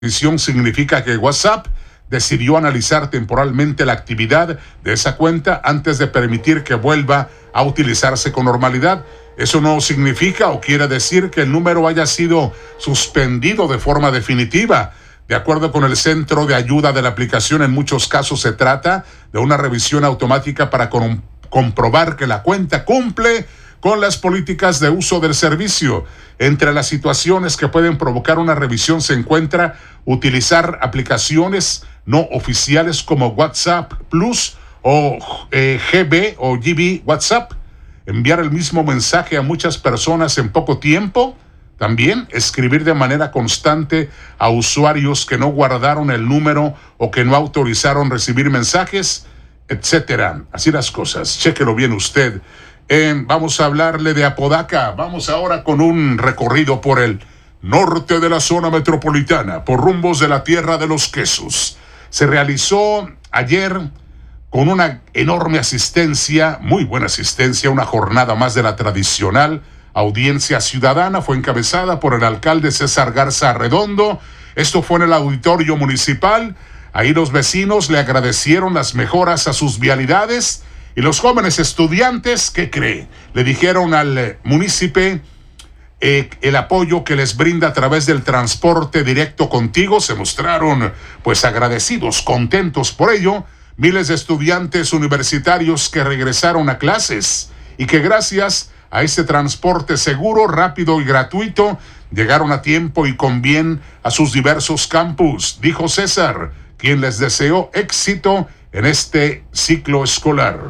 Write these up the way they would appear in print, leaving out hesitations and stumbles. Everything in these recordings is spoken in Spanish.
decisión significa que WhatsApp decidió analizar temporalmente la actividad de esa cuenta antes de permitir que vuelva a utilizarse con normalidad. Eso no significa o quiere decir que el número haya sido suspendido de forma definitiva. De acuerdo con el Centro de Ayuda de la aplicación, en muchos casos se trata de una revisión automática para comprobar que la cuenta cumple con las políticas de uso del servicio. Entre las situaciones que pueden provocar una revisión se encuentra utilizar aplicaciones no oficiales como WhatsApp Plus o GB o GB WhatsApp, enviar el mismo mensaje a muchas personas en poco tiempo, también escribir de manera constante a usuarios que no guardaron el número o que no autorizaron recibir mensajes, etcétera. Así las cosas, chéquelo bien usted. Vamos a hablarle de Apodaca. Vamos ahora con un recorrido por el norte de la zona metropolitana, por rumbos de la tierra de los quesos. Se realizó ayer con una enorme asistencia, muy buena asistencia, una jornada más de la tradicional audiencia ciudadana. Fue encabezada por el alcalde César Garza Redondo. Esto fue en el auditorio municipal. Ahí los vecinos le agradecieron las mejoras a sus vialidades. Y los jóvenes estudiantes, ¿qué cree? Le dijeron al municipio el apoyo que les brinda a través del transporte directo contigo. Se mostraron pues agradecidos, contentos por ello. Miles de estudiantes universitarios que regresaron a clases y que gracias a ese transporte seguro, rápido y gratuito llegaron a tiempo y con bien a sus diversos campus, dijo César, quien les deseó éxito en este ciclo escolar.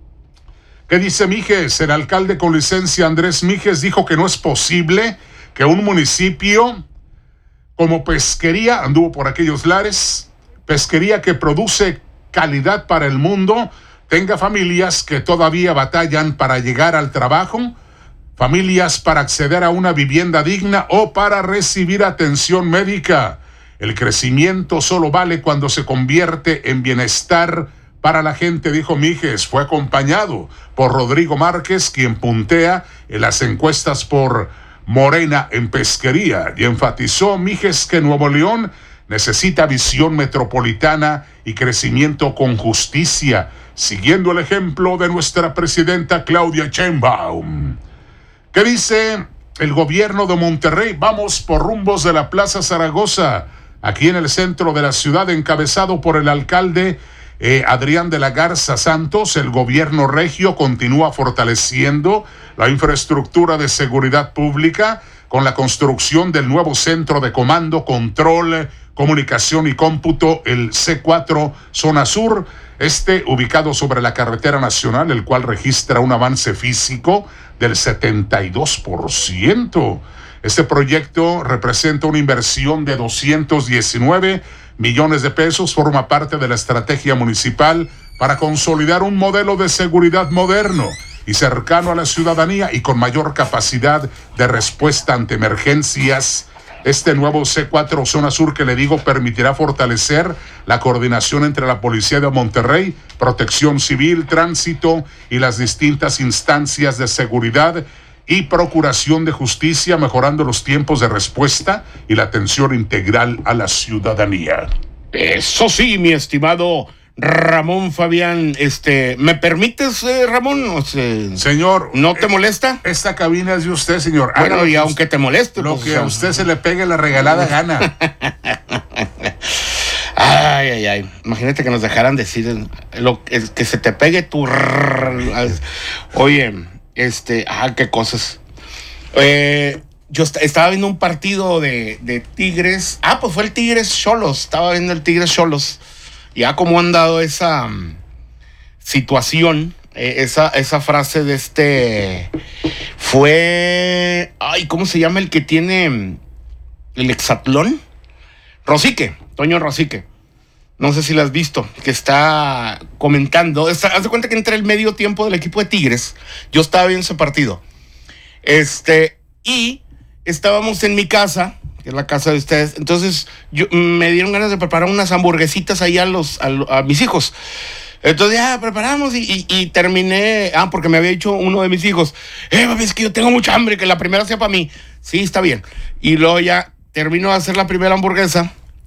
¿Qué dice Mijes? El alcalde con licencia Andrés Mijes dijo que no es posible que un municipio como Pesquería, anduvo por aquellos lares, Pesquería que produce calidad para el mundo, tenga familias que todavía batallan para llegar al trabajo, familias para acceder a una vivienda digna o para recibir atención médica. El crecimiento solo vale cuando se convierte en bienestar para la gente, dijo Mijes. Fue acompañado por Rodrigo Márquez, quien puntea en las encuestas por Morena en Pesquería, y enfatizó Mijes que Nuevo León necesita visión metropolitana y crecimiento con justicia, siguiendo el ejemplo de nuestra presidenta Claudia Sheinbaum. ¿Qué dice el gobierno de Monterrey? Vamos por rumbos de la Plaza Zaragoza, aquí en el centro de la ciudad, encabezado por el alcalde Adrián de la Garza Santos. El gobierno regio continúa fortaleciendo la infraestructura de seguridad pública con la construcción del nuevo centro de comando, control, comunicación y cómputo, el C4 Zona Sur, ubicado sobre la carretera nacional, el cual registra un avance físico del 72%. Este proyecto representa una inversión de 219 millones de pesos, forma parte de la estrategia municipal para consolidar un modelo de seguridad moderno y cercano a la ciudadanía y con mayor capacidad de respuesta ante emergencias. Este nuevo C4 Zona Sur que le digo permitirá fortalecer la coordinación entre la Policía de Monterrey, Protección Civil, Tránsito y las distintas instancias de seguridad y procuración de justicia, mejorando los tiempos de respuesta y la atención integral a la ciudadanía. Eso sí, mi estimado Ramón Fabián, ¿me permites, Ramón? Señor, ¿no te molesta? Esta cabina es de usted, señor. Bueno, y aunque te moleste. Lo que a usted se le pegue la regalada gana. Ay. Imagínate que nos dejaran decir que se te pegue tu... Oye, qué cosas. Yo estaba viendo un partido de Tigres. Pues fue el Tigres Xolos. Estaba viendo el Tigres Xolos. Ya como han dado esa situación, esa frase de fue... ¿cómo se llama el que tiene el hexatlón? Rosique, Toño Rosique. No sé si lo has visto, que está comentando. Haz de cuenta que entre el medio tiempo del equipo de Tigres, yo estaba viendo ese partido. Y estábamos en mi casa, que es la casa de ustedes. Entonces, me dieron ganas de preparar unas hamburguesitas ahí a mis hijos. Entonces ya preparamos y terminé. Porque me había dicho uno de mis hijos, papi, es que yo tengo mucha hambre, que la primera sea para mí. Sí, está bien. Y luego ya termino de hacer la primera hamburguesa.